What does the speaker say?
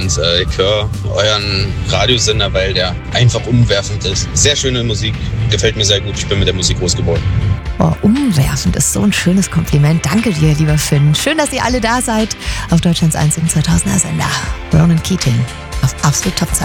und ich höre euren Radiosender, weil der einfach umwerfend ist. Sehr schöne Musik, gefällt mir sehr gut. Ich bin mit der Musik groß geworden. Oh, umwerfend ist so ein schönes Kompliment. Danke dir, lieber Finn. Schön, dass ihr alle da seid auf Deutschlands einzigen 2000er Sender. Ronan Keating auf absolut Top-Zeit.